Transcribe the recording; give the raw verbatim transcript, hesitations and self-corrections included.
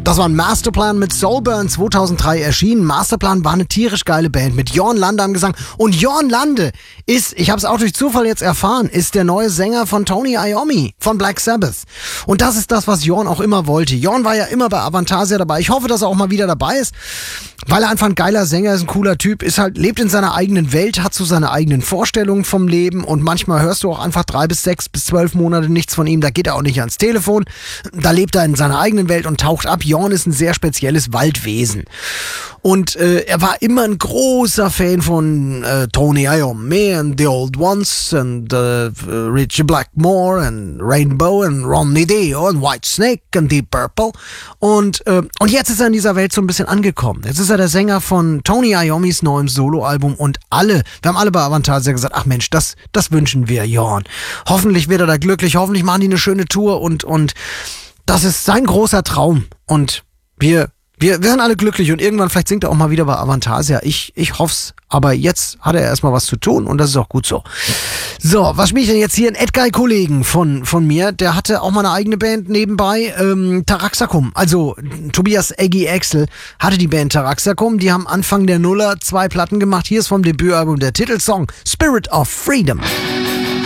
Das war ein Masterplan mit Soulburn, zweitausenddrei erschienen. Masterplan war eine tierisch geile Band mit Jörn Lande am Gesang. Und Jörn Lande ist, ich habe es auch durch Zufall jetzt erfahren, ist der neue Sänger von Tony Iommi von Black Sabbath. Und das ist das, was Jörn auch immer wollte. Jörn war ja immer bei Avantasia dabei. Ich hoffe, dass er auch mal wieder dabei ist, weil er einfach ein geiler Sänger ist, ein cooler Typ, ist halt, lebt in seiner eigenen Welt, hat so seine eigenen Vorstellungen vom Leben und manchmal hörst du auch einfach drei bis sechs bis zwölf Monate nichts von ihm. Da geht er auch nicht ans Telefon. Da lebt er in seiner eigenen Welt und taucht ab. Jörn ist ein sehr spezielles Waldwesen. Und äh, er war immer ein großer Fan von äh, Tony Iommi and The Old Ones and äh, Richie Blackmore and Rainbow and Ronnie Dio and Whitesnake and Deep Purple. Und, äh, und jetzt ist er in dieser Welt so ein bisschen angekommen. Jetzt ist er der Sänger von Tony Iommis neuem Soloalbum und alle, wir haben alle bei Avantasia gesagt, ach Mensch, das, das wünschen wir Jörn. Hoffentlich wird er da glücklich, hoffentlich machen die eine schöne Tour und, und das ist sein großer Traum. Und wir, wir, wir sind alle glücklich und irgendwann vielleicht singt er auch mal wieder bei Avantasia. Ich, ich hoff's. Aber jetzt hat er erstmal was zu tun und das ist auch gut so. So, was spiele ich denn jetzt hier? Ein Edguy-Kollegen von, von mir, der hatte auch mal eine eigene Band nebenbei, ähm, Taraxacum. Also, Tobias Eggy Axel hatte die Band Taraxacum. Die haben Anfang der Nuller zwei Platten gemacht. Hier ist vom Debütalbum der Titelsong Spirit of Freedom.